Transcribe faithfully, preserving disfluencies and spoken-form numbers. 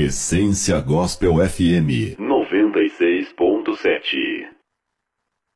Essência Gospel F M noventa e seis ponto sete.